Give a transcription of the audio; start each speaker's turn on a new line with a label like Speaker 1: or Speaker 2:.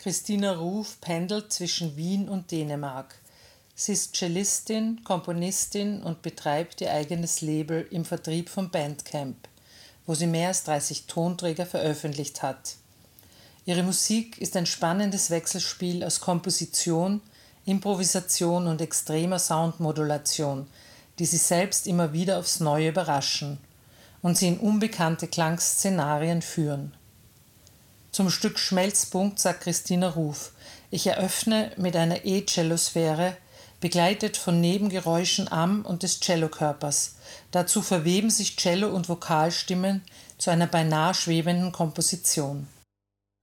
Speaker 1: Christina Ruf pendelt zwischen Wien und Dänemark. Sie ist Cellistin, Komponistin und betreibt ihr eigenes Label im Vertrieb von Bandcamp, wo sie mehr als 30 Tonträger veröffentlicht hat. Ihre Musik ist ein spannendes Wechselspiel aus Komposition, Improvisation und extremer Soundmodulation, die sie selbst immer wieder aufs Neue überraschen und sie in unbekannte Klangszenarien führen. Zum Stück Schmelzpunkt sagt Christina Ruf: Ich eröffne mit einer E-Cellosphäre, begleitet von Nebengeräuschen am und des Cellokörpers. Dazu verweben sich Cello- und Vokalstimmen zu einer beinahe schwebenden Komposition.